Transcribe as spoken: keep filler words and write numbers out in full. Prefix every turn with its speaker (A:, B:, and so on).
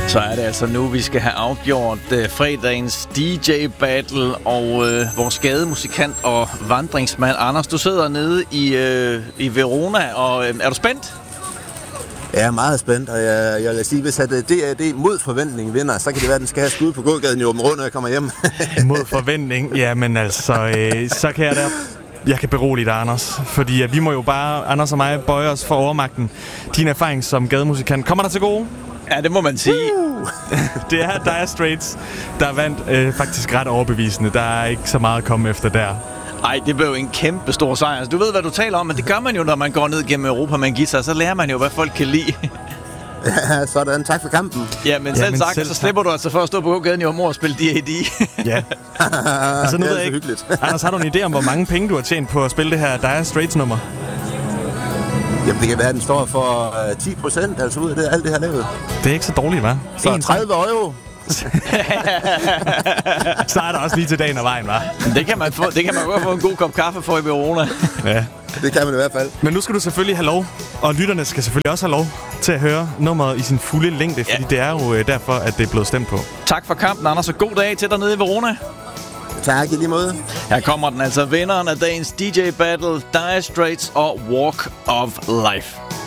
A: Så er det altså nu, vi skal have afgjort uh, fredagens D J-battle, og uh, vores gademusikant og vandringsmand Anders, du sidder nede i, uh, i Verona, og uh, er du spændt?
B: Jeg er meget spændt, og jeg, jeg vil sige, hvis at D A D mod forventning vinder, så kan det være, at den skal have skud på gågaden i Åben Rå, når jeg kommer hjem.
C: Mod forventning? Jamen altså, øh, så kan jeg da... Jeg kan berolige dig, Anders, fordi uh, vi må jo bare, Anders og mig, bøje os for overmagten. Din erfaring som gademusikant, kommer der til gode?
A: Ja, det må man sige.
C: Uh! Det er Dire Straits, der vandt øh, faktisk ret overbevisende. Der er ikke så meget at komme efter der.
A: Ej, det blev en kæmpe stor sejr. Altså, du ved, hvad du taler om, men det gør man jo, når man går ned gennem Europa med en guitar. Så lærer man jo, hvad folk kan lide.
B: Ja, sådan. Tak for kampen.
A: Ja, men ja, selv men sagt, selv så slipper du altså for at stå på gaden i Åben Rå og spille D A D.
C: Ja. Altså, nu
B: det er
C: ved jeg ikke.
B: Hyggeligt.
C: Anders, har du en idé om, hvor mange penge du har tjent på at spille det her Dire Straits-nummer?
B: Jamen, det kan være, at den står for uh, ti procent, altså ud af det, alt det her lavet.
C: Det er ikke så dårligt, hva'?
B: Så tredive euro.
C: Så er der også lige til dagen og vejen, hva'?
A: Det kan man få, det kan man godt få en god kop kaffe for i Verona.
C: Ja.
B: Det kan man i hvert fald.
C: Men nu skal du selvfølgelig have lov, og lytterne skal selvfølgelig også have lov til at høre nummeret i sin fulde længde, fordi ja. Det er jo derfor, at det er blevet stemt på.
A: Tak for kampen, Anders, og god dag til dig nede i Verona.
B: Tak i lige måde.
A: Her kommer den altså, vinderen af dagens D J Battle, Dire Straits og Walk of Life.